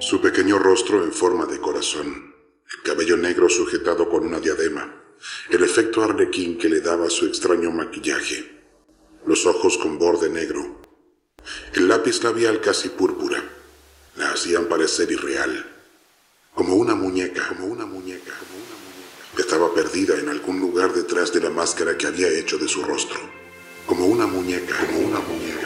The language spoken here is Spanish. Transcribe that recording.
Su pequeño rostro en forma de corazón, el cabello negro sujetado con una diadema, el efecto arlequín que le daba su extraño maquillaje, los ojos con borde negro, el lápiz labial casi púrpura, la hacían parecer irreal, como una muñeca. Estaba perdida en algún lugar detrás de la máscara que había hecho de su rostro, como una muñeca.